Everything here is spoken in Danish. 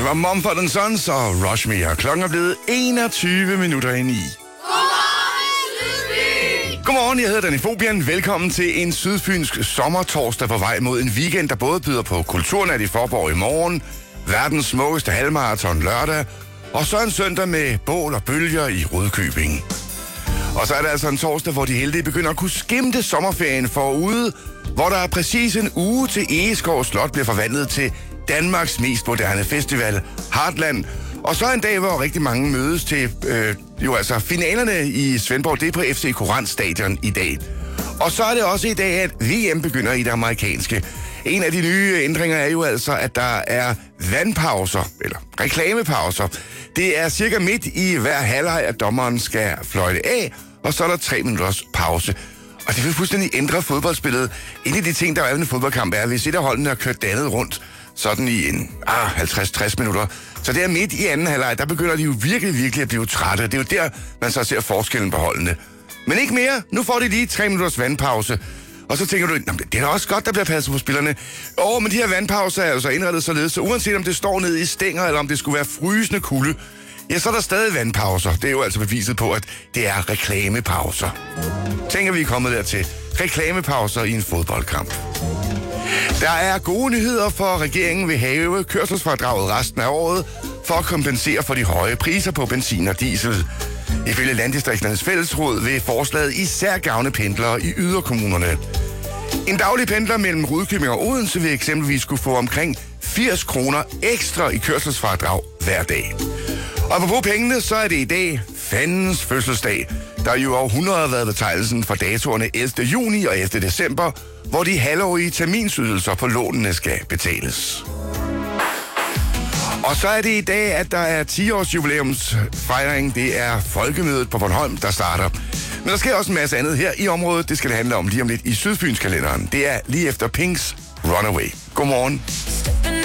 var Mumford & Sons og Rush Me, og klokken er blevet 21 minutter i 9. Godmorgen, jeg hedder Danny Fobian. Velkommen til en sydfynsk sommertorsdag på vej mod en weekend, der både byder på Kulturnat i Faaborg i morgen, verdens smukkeste halvmarathon lørdag, og så en søndag med bål og bølger i Rudkøbing. Og så er det altså en torsdag, hvor de heldige begynder at kunne skimte sommerferien forude, hvor der er præcis en uge til Egeskov Slot bliver forvandlet til Danmarks mest moderne festival, Heartland. Og så en dag, hvor rigtig mange mødes til finalerne i Svendborg. Det er på FC Courant Stadion i dag. Og så er det også i dag, at VM begynder i det amerikanske. En af de nye ændringer er jo altså, at der er vandpauser, eller reklamepauser. Det er cirka midt i hver halvleg, at dommeren skal fløjte af, og så er der 3 minutters pause. Og det vil fuldstændig ændre fodboldspillet. En af de ting, der er ved en fodboldkamp, er, at hvis et af holdene har kørt det andet rundt, sådan i en 50-60 minutter. Så der midt i anden halvleg, der begynder de jo virkelig at blive trætte. Det er jo der, man så ser forskellen på holdene. Men ikke mere. Nu får de lige 3 minutters vandpause. Og så tænker du, det er da også godt, der bliver passet på spillerne. Men de her vandpauser er jo så indrettet således, så uanset om det står nede i stænger, eller om det skulle være frysende kulde, ja, så er der stadig vandpauser. Det er jo altså beviset på, at det er reklamepauser. Tænker vi er kommet dertil. Reklamepauser i en fodboldkamp. Der er gode nyheder for regeringen ved hæve kørselsfradraget resten af året for at kompensere for de høje priser på benzin og diesel. Ifølge Landdistrikternes Fællesråd vil forslaget især gavne pendlere i yderkommunerne. En daglig pendler mellem Rudkøbing og Odense vil eksempelvis skulle få omkring 80 kroner ekstra i kørselsfradrag hver dag. Og på pengene, så er det i dag fandens fødselsdag, der jo over 100 har været betegnelsen for datorerne 11. juni og 11. december, hvor de halvårige terminsydelser på lånene skal betales. Og så er det i dag, at der er 10-års jubilæumsfejring. Det er Folkemødet på Bornholm, der starter. Men der sker også en masse andet her i området. Det skal det handle om lige om lidt i Sydfynskalenderen. Det er lige efter Pinks Runaway. Godmorgen.